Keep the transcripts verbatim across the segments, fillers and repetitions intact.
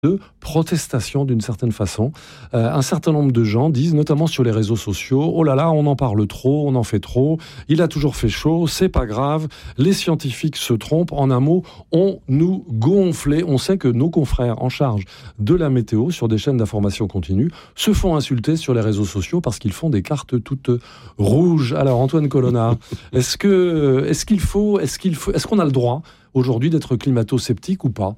de protestation d'une certaine façon. Euh, un certain nombre de gens disent, notamment sur les réseaux sociaux, oh là là, on en parle trop, on en fait trop, il a toujours fait chaud, c'est pas grave, les scientifiques se trompent, en un mot, on nous gonfle. On sait que nos confrères en charge de la météo sur des chaînes d'information continue se font insulter sur les réseaux sociaux parce qu'ils font des cartes toutes rouges. Alors Antoine Colonna, est-ce que, est-ce qu'il faut, est-ce qu'il faut, est-ce qu'on a le droit aujourd'hui d'être climato-sceptique ou pas ?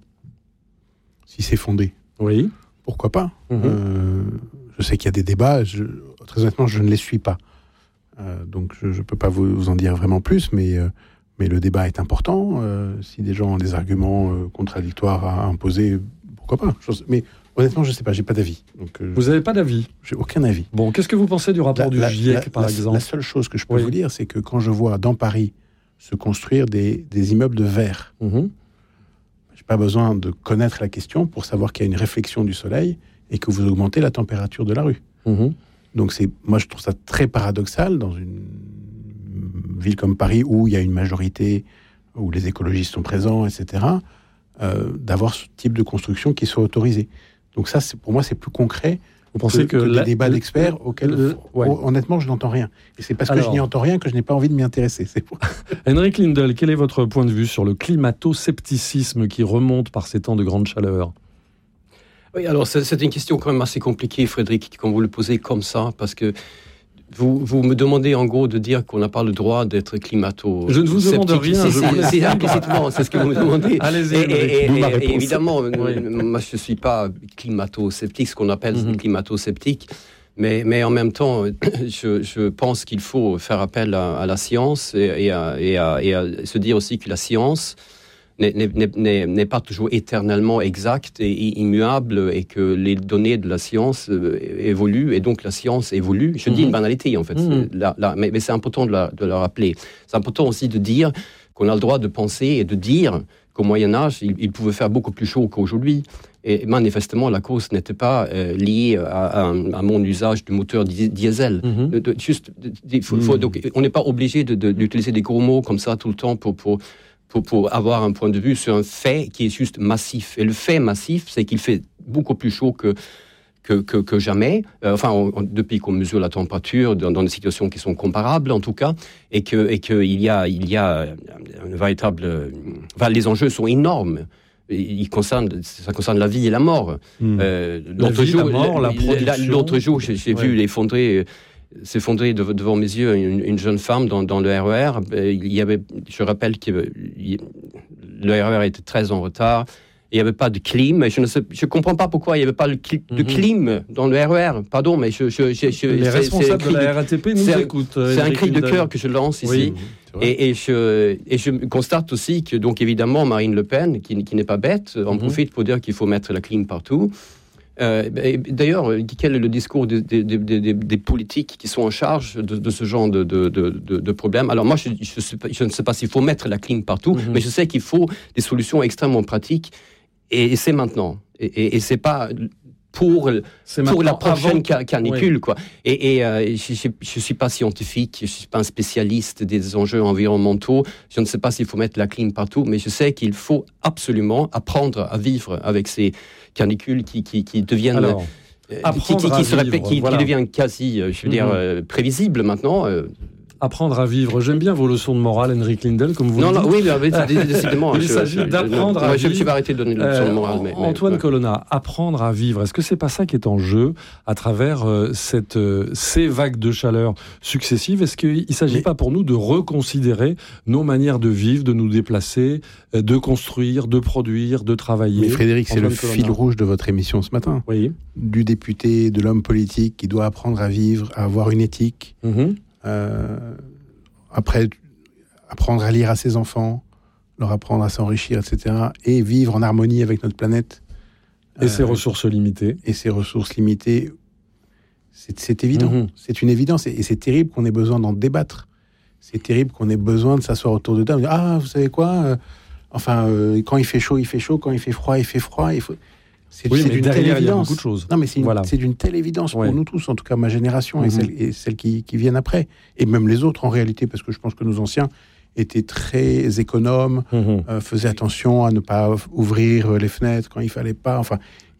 Si c'est fondé. Oui. Pourquoi pas ? Mmh. euh, Je sais qu'il y a des débats. Je, très honnêtement, je ne les suis pas. Euh, donc, je ne peux pas vous, vous en dire vraiment plus, mais, euh, mais le débat est important. Euh, si des gens ont des arguments euh, contradictoires à imposer, pourquoi pas ? je, Mais honnêtement, je ne sais pas. Je n'ai pas d'avis. Donc, euh, vous n'avez pas d'avis ? J'ai aucun avis. Bon, qu'est-ce que vous pensez du rapport la, du la, GIEC, la, par la, exemple ? La seule chose que je peux oui. vous dire, c'est que quand je vois dans Paris se construire des, des immeubles de verre, mmh. pas besoin de connaître la question pour savoir qu'il y a une réflexion du soleil et que vous augmentez la température de la rue. Mmh. Donc c'est, moi je trouve ça très paradoxal dans une ville comme Paris où il y a une majorité, où les écologistes sont présents, et cetera, euh, d'avoir ce type de construction qui soit autorisé. Donc ça, c'est, pour moi, c'est plus concret. Vous pensez que, que, que la, les débats le, d'experts le, auxquels, le, ouais. honnêtement, je n'entends rien. Et c'est parce Alors, que je n'y entends rien que je n'ai pas envie de m'y intéresser. C'est pour... Henrik Lindell, quel est votre point de vue sur le climato-scepticisme qui remonte par ces temps de grande chaleur ? Oui, alors c'est, c'est une question quand même assez compliquée, Frédéric, quand vous le posez comme ça, parce que vous, vous me demandez en gros de dire qu'on n'a pas le droit d'être climato. Je ne vous demande rien. C'est, je c'est, c'est implicitement, c'est ce que vous me demandez. Allez-y. Et, et, et, et, et évidemment, oui. moi je ne suis pas climato-sceptique, ce qu'on appelle mm-hmm. climato-sceptique, mais, mais en même temps, je, je pense qu'il faut faire appel à, à la science et, et, à, et, à, et à se dire aussi que la science N'est, n'est, n'est, n'est pas toujours éternellement exacte et immuable et que les données de la science euh, évoluent et donc la science évolue. Je mmh. dis une banalité en fait, mmh. là, là, mais, mais c'est important de la, de la rappeler. C'est important aussi de dire qu'on a le droit de penser et de dire qu'au Moyen-Âge, il, il pouvait faire beaucoup plus chaud qu'aujourd'hui. Et manifestement, la cause n'était pas euh, liée à, à, à mon usage du moteur di- diesel. Mmh. De, de, juste, de, faut, mmh. faut, donc, on n'est pas obligé de, de, d'utiliser des gros mots comme ça tout le temps pour... pour Pour, pour avoir un point de vue sur un fait qui est juste massif. Et le fait massif, c'est qu'il fait beaucoup plus chaud que, que, que, que jamais, euh, enfin, on, depuis qu'on mesure la température, dans, dans des situations qui sont comparables, en tout cas, et qu'il et que y, a, il y a un véritable... Enfin, les enjeux sont énormes. Il concerne, ça concerne la vie et la mort. Mmh. Euh, l'autre la vie, jour, la mort, la, la production... L'autre jour, j'ai, j'ai ouais. vu l'effondrer... s'effondrer devant mes yeux une, une jeune femme dans, dans le R E R. Il y avait, je rappelle que le R E R était très en retard. Il n'y avait pas de clim. Je ne sais, je comprends pas pourquoi il n'y avait pas de, cli, de clim dans le R E R. Pardon, mais je, je, je, je les c'est, responsables c'est de la R A T P nous c'est écoutent. Un, c'est un cri de cœur que je lance ici. Oui, et, et, je, et je constate aussi que, donc évidemment, Marine Le Pen, qui, qui n'est pas bête, en mm-hmm. profite pour dire qu'il faut mettre la clim partout. Euh, d'ailleurs, quel est le discours des, des, des, des, des politiques qui sont en charge de, de ce genre de, de, de, de problème ? Alors moi, je, je, sais pas, je ne sais pas s'il faut mettre la clim partout, mm-hmm. mais je sais qu'il faut des solutions extrêmement pratiques, et, et c'est maintenant. Et, et, et c'est pas pour, c'est pour la prochaine avant... canicule, oui. quoi. Et, et euh, je ne suis pas scientifique, je ne suis pas un spécialiste des enjeux environnementaux, je ne sais pas s'il faut mettre la clim partout, mais je sais qu'il faut absolument apprendre à vivre avec ces canicules qui, qui, qui deviennent... Alors, euh, qui, qui, qui, se répé- qui, voilà. qui deviennent quasi, je veux mm-hmm. dire, euh, prévisibles maintenant. Euh, Apprendre à vivre. J'aime bien vos leçons de morale, Henrik Lindell, comme vous non, le non, dites. Non, oui, mais décidément. Il je, s'agit je, d'apprendre je, à moi, vivre. Je, je vais arrêter de donner des leçons de morale. Mais, mais, Antoine ouais. Colonna, apprendre à vivre. Est-ce que c'est pas ça qui est en jeu à travers euh, cette, euh, ces vagues de chaleur successives ? Est-ce qu'il ne s'agit mais... pas pour nous de reconsidérer nos manières de vivre, de nous déplacer, euh, de construire, de produire, de travailler ? Mais Frédéric, Antoine c'est le Colonna. fil rouge de votre émission ce matin. Oui. Du député, de l'homme politique qui doit apprendre à vivre, à avoir une éthique. Mm-hmm. Euh... Après, apprendre à lire à ses enfants, leur apprendre à s'enrichir, et cetera, et vivre en harmonie avec notre planète. Et euh, ses ressources limitées. Et ses ressources limitées. C'est, c'est évident. Mm-hmm. C'est une évidence. Et, et c'est terrible qu'on ait besoin d'en débattre. C'est terrible qu'on ait besoin de s'asseoir autour de table et dire « Ah, vous savez quoi euh, Enfin, euh, quand il fait chaud, il fait chaud. Quand il fait froid, il fait froid. Il faut... » C'est, oui, c'est mais d'une derrière, telle évidence. Il y a beaucoup de choses. Non, mais c'est, une, voilà. c'est d'une telle évidence ouais. pour nous tous, en tout cas ma génération mm-hmm. et celles, et celles qui, qui viennent après. Et même les autres, en réalité, parce que je pense que nos anciens étaient très économes, mm-hmm. euh, faisaient attention à ne pas ouvrir les fenêtres quand il ne fallait pas. Enfin,